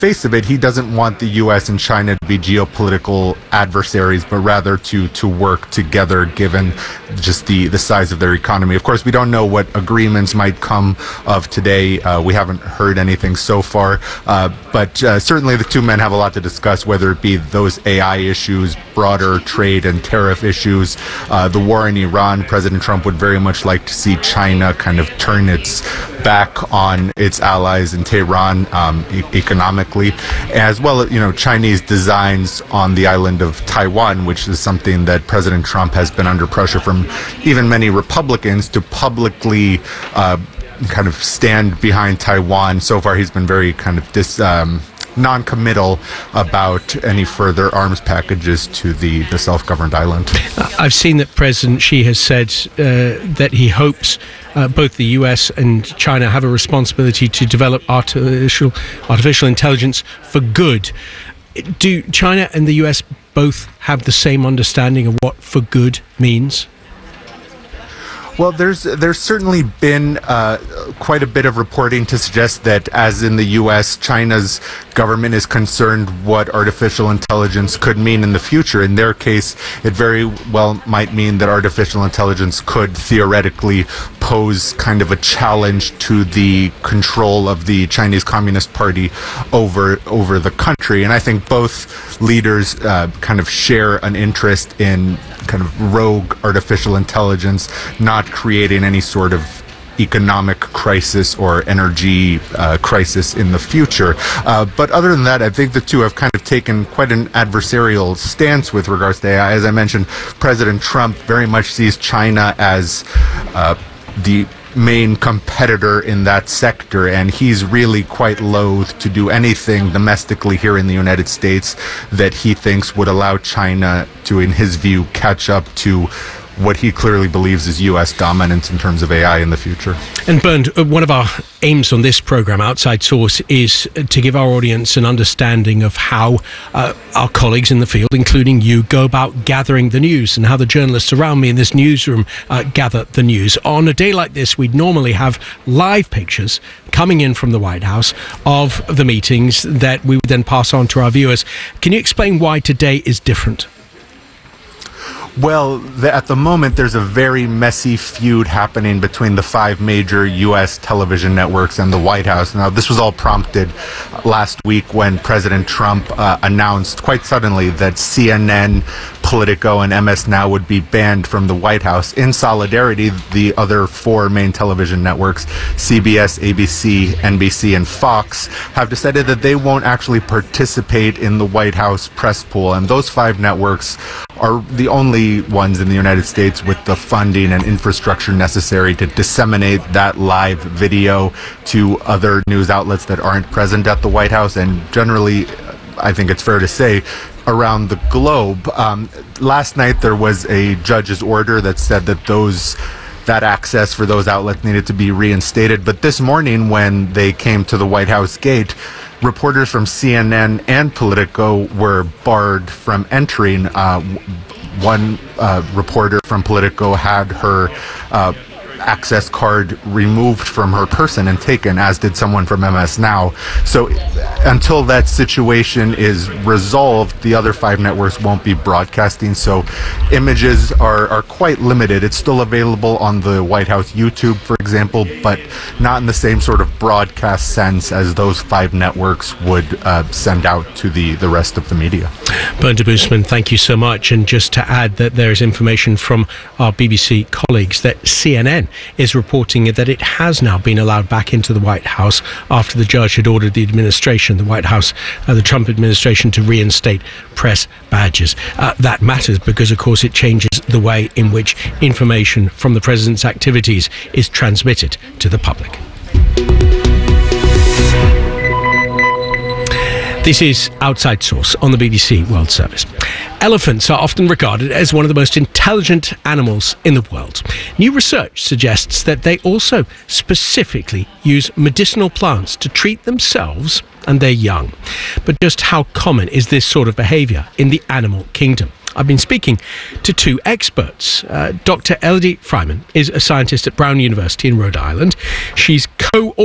face of it, he doesn't want the U.S. and China to be geopolitical adversaries, but rather to work together, given just the size of their economy. Of course, we don't know what agreements might come of today. We haven't heard anything so far, but certainly the two men have a lot to discuss, whether it be those AI issues, broader trade and tariff issues, the war in Iran. President Trump would very much like to see China kind of turn its back on its allies in Tehran economically, as well as, Chinese designs on the island of Taiwan, which is something that President Trump has been under pressure from even many Republicans to publicly kind of stand behind Taiwan. So far, he's been very kind of non-committal about any further arms packages to the self-governed island. I've seen that President Xi has said that he hopes both the US and China have a responsibility to develop artificial intelligence for good. Do China and the US both have the same understanding of what for good means? Well, there's certainly been quite a bit of reporting to suggest that, as in the U.S., China's government is concerned what artificial intelligence could mean in the future. In their case, it very well might mean that artificial intelligence could theoretically pose kind of a challenge to the control of the Chinese Communist Party over the country. And I think both leaders kind of share an interest in kind of rogue artificial intelligence not creating any sort of economic crisis or energy crisis in the future. But other than that, I think the two have kind of taken quite an adversarial stance with regards to AI. As I mentioned, President Trump very much sees China as the main competitor in that sector, and he's really quite loath to do anything domestically here in the United States that he thinks would allow China to, in his view, catch up to what he clearly believes is U.S. dominance in terms of AI in the future. And Bernd, one of our aims on this program, Outside Source, is to give our audience an understanding of how our colleagues in the field, including you, go about gathering the news, and how the journalists around me in this newsroom gather the news. On a day like this, we'd normally have live pictures coming in from the White House of the meetings that we would then pass on to our viewers. Can you explain why today is different? Well, at the moment, there's a very messy feud happening between the five major U.S. television networks and the White House. Now, this was all prompted last week when President Trump announced quite suddenly that CNN, Politico, and MS Now would be banned from the White House. In solidarity, the other four main television networks, CBS, ABC, NBC, and Fox, have decided that they won't actually participate in the White House press pool. And those five networks are the only ones in the United States with the funding and infrastructure necessary to disseminate that live video to other news outlets that aren't present at the White House, and generally, I think it's fair to say, around the globe. Last night there was a judge's order that said that that access for those outlets needed to be reinstated, but this morning when they came to the White House gate, reporters from CNN and Politico were barred from entering. One reporter from Politico had her access card removed from her person and taken, as did someone from MS Now. So until that situation is resolved, the other five networks won't be broadcasting. So images are quite limited. It's still available on the White House YouTube, for example, but not in the same sort of broadcast sense as those five networks would send out to the rest of the media. Bernd Debusmann, thank you so much. And just to add that there is information from our BBC colleagues that CNN is reporting that it has now been allowed back into the White House after the judge had ordered the administration, the White House, the Trump administration, to reinstate press badges. That matters because, of course, it changes the way in which information from the president's activities is transmitted to the public. This is Outside Source on the BBC World Service. Elephants are often regarded as one of the most intelligent animals in the world. New research suggests that they also specifically use medicinal plants to treat themselves and their young. But just how common is this sort of behaviour in the animal kingdom? I've been speaking to two experts. Dr. Elodie Freiman is a scientist at Brown University in Rhode Island. She's co-author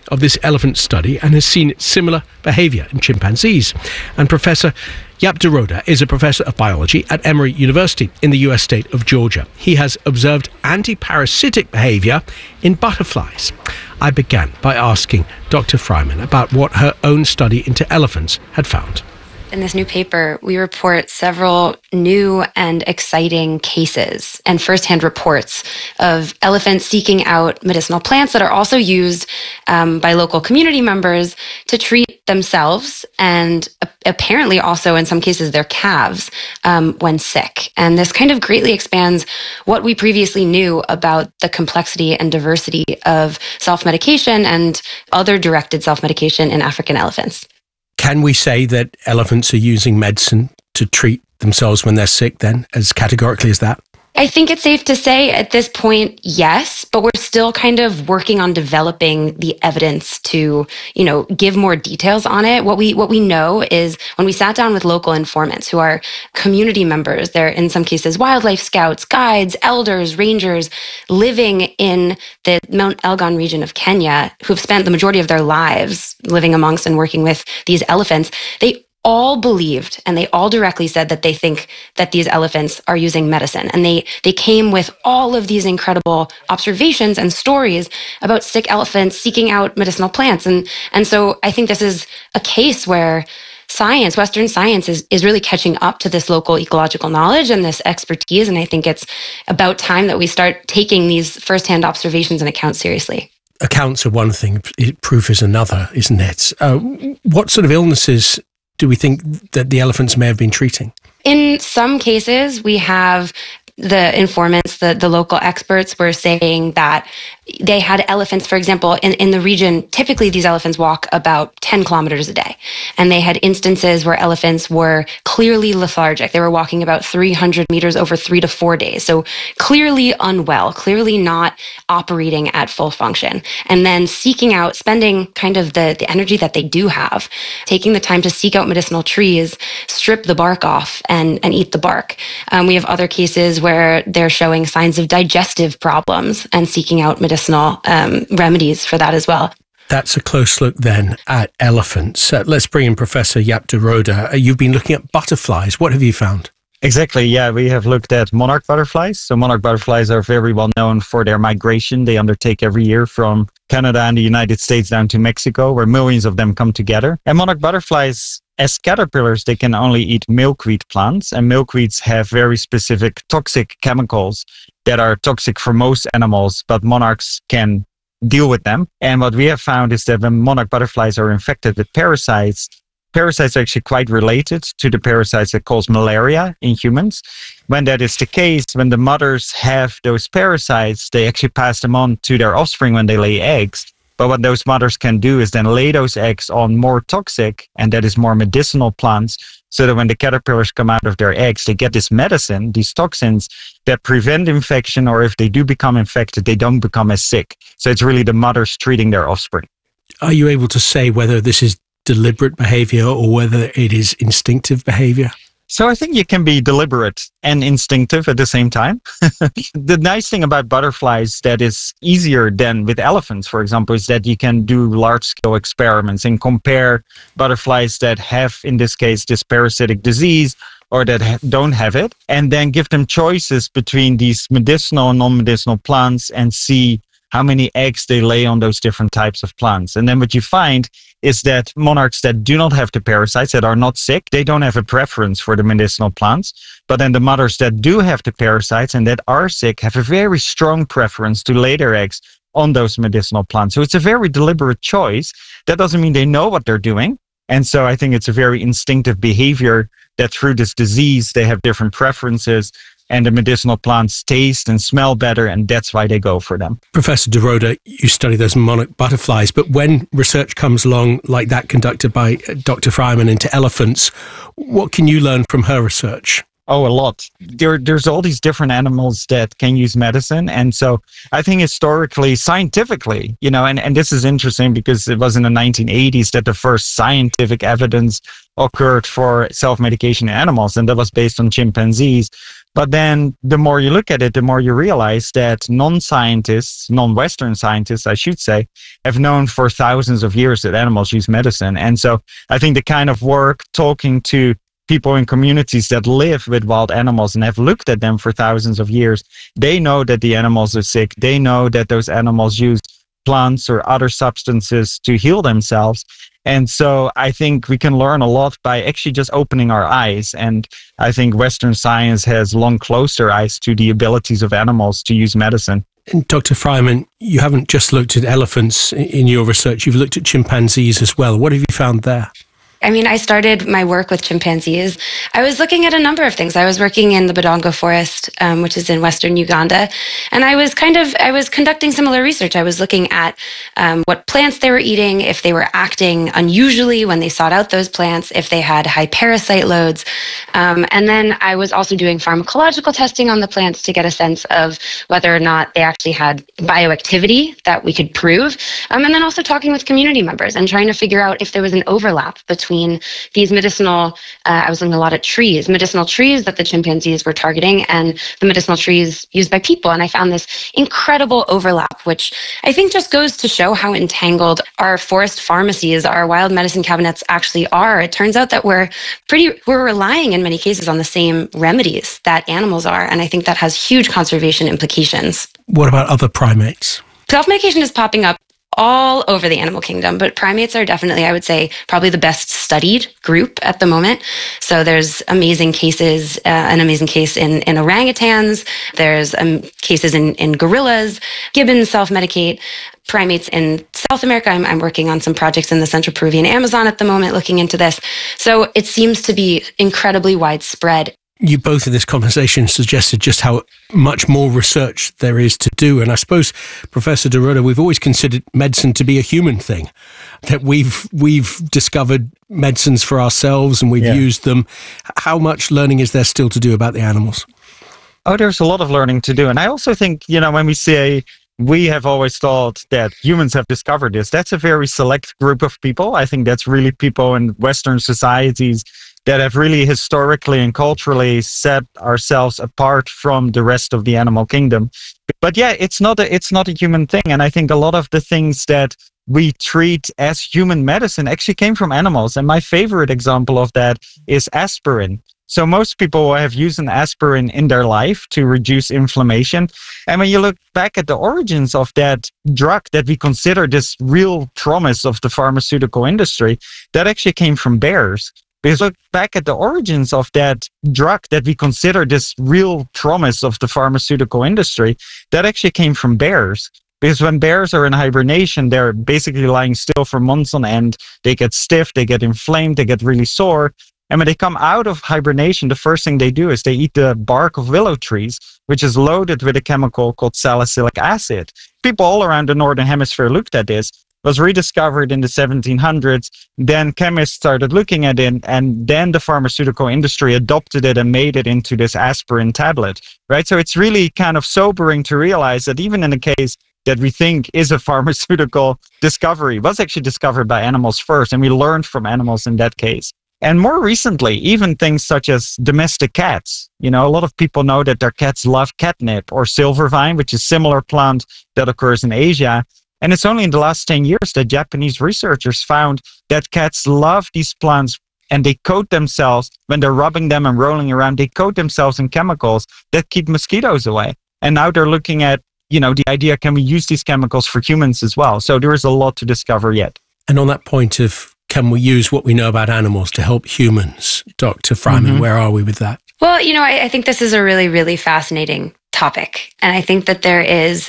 of this elephant study and has seen similar behaviour in chimpanzees. And Professor Jaap de Rode is a professor of biology at Emory University in the US state of Georgia. He has observed anti-parasitic behaviour in butterflies. I began by asking Dr. Freiman about what her own study into elephants had found. In this new paper, we report several new and exciting cases and firsthand reports of elephants seeking out medicinal plants that are also used by local community members to treat themselves and apparently also in some cases their calves when sick. And this kind of greatly expands what we previously knew about the complexity and diversity of self-medication and other directed self-medication in African elephants. Can we say that elephants are using medicine to treat themselves when they're sick then, as categorically as that? I think it's safe to say at this point, yes, but we're still kind of working on developing the evidence to, give more details on it. What we know is when we sat down with local informants who are community members, they're in some cases wildlife scouts, guides, elders, rangers living in the Mount Elgon region of Kenya, who've spent the majority of their lives living amongst and working with these elephants, they all believed, and they all directly said that they think that these elephants are using medicine. And they came with all of these incredible observations and stories about sick elephants seeking out medicinal plants. And so I think this is a case where science, Western science, is really catching up to this local ecological knowledge and this expertise. And I think it's about time that we start taking these firsthand observations and accounts seriously. Accounts are one thing, proof is another, isn't it? What sort of illnesses do we think that the elephants may have been treating? In some cases, we have the informants, the local experts were saying that they had elephants, for example, in the region, typically these elephants walk about 10 kilometers a day. And they had instances where elephants were clearly lethargic. They were walking about 300 meters over 3 to 4 days. So clearly unwell, clearly not operating at full function. And then seeking out, spending kind of the energy that they do have, taking the time to seek out medicinal trees, strip the bark off and eat the bark. We have other cases where they're showing signs of digestive problems and seeking out medicinal remedies for that as well. That's a close look then at elephants. Let's bring in Professor Jaap de Rode. You've been looking at butterflies. What have you found? Exactly, yeah. We have looked at monarch butterflies. So monarch butterflies are very well known for their migration they undertake every year from Canada and the United States down to Mexico, where millions of them come together. And monarch butterflies, as caterpillars, they can only eat milkweed plants, and milkweeds have very specific toxic chemicals that are toxic for most animals, but monarchs can deal with them. And what we have found is that when monarch butterflies are infected with parasites are actually quite related to the parasites that cause malaria in humans. When that is the case, when the mothers have those parasites, they actually pass them on to their offspring when they lay eggs. But what those mothers can do is then lay those eggs on more toxic, and that is more medicinal plants, so that when the caterpillars come out of their eggs, they get this medicine, these toxins that prevent infection, or if they do become infected, they don't become as sick. So it's really the mothers treating their offspring. Are you able to say whether this is deliberate behavior or whether it is instinctive behavior? So I think you can be deliberate and instinctive at the same time. The nice thing about butterflies that is easier than with elephants, for example, is that you can do large-scale experiments and compare butterflies that have, in this case, this parasitic disease or that don't have it, and then give them choices between these medicinal and non-medicinal plants and see how many eggs they lay on those different types of plants. And then what you find is that monarchs that do not have the parasites, that are not sick, they don't have a preference for the medicinal plants. But then the mothers that do have the parasites and that are sick have a very strong preference to lay their eggs on those medicinal plants. So it's a very deliberate choice. That doesn't mean they know what they're doing. And so I think it's a very instinctive behavior that through this disease, they have different preferences, and the medicinal plants taste and smell better, and that's why they go for them. Professor de Rode, you study those monarch butterflies, but when research comes along like that conducted by Dr. Freiman into elephants, what can you learn from her research? Oh, a lot. There's all these different animals that can use medicine. And so I think historically, scientifically, and this is interesting because it was in the 1980s that the first scientific evidence occurred for self-medication in animals, and that was based on chimpanzees. But then the more you look at it, the more you realize that non-scientists, non-Western scientists, I should say, have known for thousands of years that animals use medicine. And so I think the kind of work talking to people in communities that live with wild animals and have looked at them for thousands of years, they know that the animals are sick. They know that those animals use plants or other substances to heal themselves. And so I think we can learn a lot by actually just opening our eyes. And I think Western science has long closed their eyes to the abilities of animals to use medicine. And Dr. Fryman, you haven't just looked at elephants in your research, you've looked at chimpanzees as well. What have you found there? I mean, I started my work with chimpanzees. I was looking at a number of things. I was working in the Budongo Forest, which is in western Uganda, and I was conducting similar research. I was looking at what plants they were eating, if they were acting unusually when they sought out those plants, if they had high parasite loads. And then I was also doing pharmacological testing on the plants to get a sense of whether or not they actually had bioactivity that we could prove. And then also talking with community members and trying to figure out if there was an overlap between these medicinal, I was looking a lot at medicinal trees that the chimpanzees were targeting and the medicinal trees used by people. And I found this incredible overlap, which I think just goes to show how entangled our forest pharmacies, our wild medicine cabinets actually are. It turns out that we're relying in many cases on the same remedies that animals are. And I think that has huge conservation implications. What about other primates? Self-medication is popping up all over the animal kingdom, but primates are definitely, I would say, probably the best studied group at the moment. So there's amazing cases, an amazing case in orangutans. There's cases in gorillas. Gibbons self-medicate. Primates in South America. I'm working on some projects in the Central Peruvian Amazon at the moment looking into this. So it seems to be incredibly widespread. You both in this conversation suggested just how much more research there is to do. And I suppose, Professor de Ruyter, we've always considered medicine to be a human thing, that we've discovered medicines for ourselves and we've used them. How much learning is there still to do about the animals? Oh, there's a lot of learning to do. And I also think, when we say we have always thought that humans have discovered this, that's a very select group of people. I think that's really people in Western societies that have really historically and culturally set ourselves apart from the rest of the animal kingdom. But yeah, it's not a human thing. And I think a lot of the things that we treat as human medicine actually came from animals. And my favorite example of that is aspirin. So most people have used an aspirin in their life to reduce inflammation. And when you look back at the origins of that drug that we consider this real promise of the pharmaceutical industry, that actually came from bears. Because look back at the origins of that drug that we consider this real promise of the pharmaceutical industry, that actually came from bears. Because when bears are in hibernation, they're basically lying still for months on end. They get stiff, they get inflamed, they get really sore. And when they come out of hibernation, the first thing they do is they eat the bark of willow trees, which is loaded with a chemical called salicylic acid. People all around the Northern Hemisphere looked at this. Was rediscovered in the 1700s. Then chemists started looking at it, and then the pharmaceutical industry adopted it and made it into this aspirin tablet, right? So it's really kind of sobering to realize that even in a case that we think is a pharmaceutical discovery, was actually discovered by animals first, and we learned from animals in that case. And more recently, even things such as domestic cats. A lot of people know that their cats love catnip or silvervine, which is a similar plant that occurs in Asia. And it's only in the last 10 years that Japanese researchers found that cats love these plants and they coat themselves, when they're rubbing them and rolling around, they coat themselves in chemicals that keep mosquitoes away. And now they're looking at, the idea, can we use these chemicals for humans as well? So there is a lot to discover yet. And on that point of, can we use what we know about animals to help humans? Dr. Fryman, where are we with that? Well, I think this is a really, really fascinating topic. And I think that there is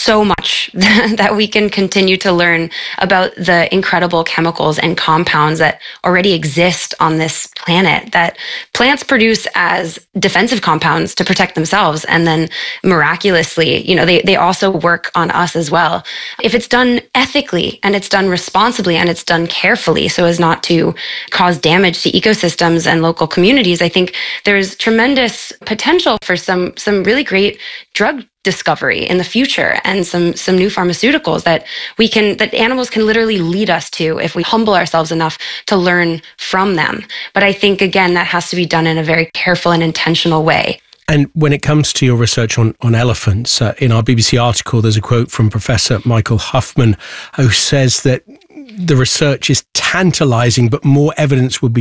so much that we can continue to learn about the incredible chemicals and compounds that already exist on this planet that plants produce as defensive compounds to protect themselves. And then miraculously, they also work on us as well. If it's done ethically and it's done responsibly and it's done carefully so as not to cause damage to ecosystems and local communities, I think there's tremendous potential for some really great drug discovery in the future and some new pharmaceuticals that animals can literally lead us to if we humble ourselves enough to learn from them. But I think, again, that has to be done in a very careful and intentional way. And when it comes to your research on elephants, in our BBC article, there's a quote from Professor Michael Huffman, who says that the research is tantalizing, but more evidence would be